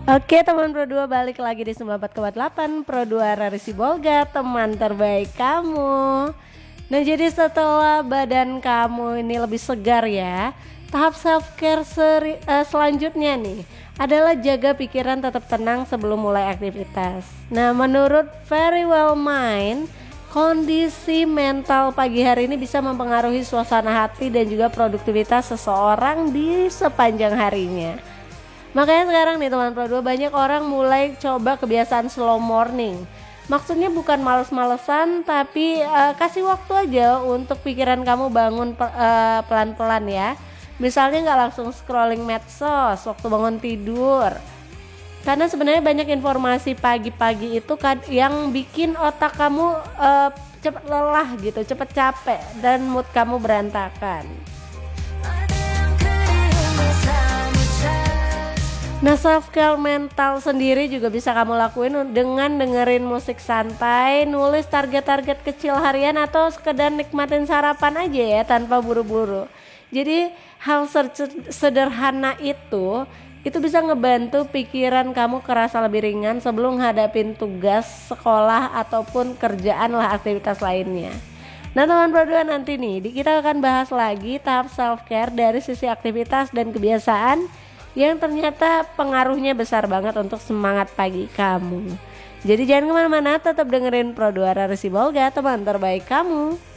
Oke teman Pro 2, balik lagi di 94,8 Pro 2 Rari Sibolga, teman terbaik kamu. Nah jadi setelah badan kamu ini lebih segar ya, tahap self care selanjutnya nih adalah jaga pikiran tetap tenang sebelum mulai aktivitas. Nah menurut Very Well Mind, kondisi mental pagi hari ini bisa mempengaruhi suasana hati dan juga produktivitas seseorang di sepanjang harinya. Makanya sekarang nih teman Pro 2, banyak orang mulai coba kebiasaan slow morning. Maksudnya bukan males-malesan, tapi kasih waktu aja untuk pikiran kamu bangun pelan-pelan ya. Misalnya nggak langsung scrolling medsos waktu bangun tidur. Karena sebenarnya banyak informasi pagi-pagi itu yang bikin otak kamu cepat lelah gitu, cepat capek dan mood kamu berantakan. Nah self care mental sendiri juga bisa kamu lakuin dengan dengerin musik santai, nulis target-target kecil harian, atau sekedar nikmatin sarapan aja ya tanpa buru-buru. Jadi hal sederhana itu bisa ngebantu pikiran kamu kerasa lebih ringan sebelum hadapin tugas sekolah ataupun kerjaan lah, aktivitas lainnya. Nah teman Pro 2, nanti nih kita akan bahas lagi tahap self care dari sisi aktivitas dan kebiasaan yang ternyata pengaruhnya besar banget untuk semangat pagi kamu. Jadi jangan kemana-mana, tetap dengerin Pro 2 Rari Sibolga, teman terbaik kamu.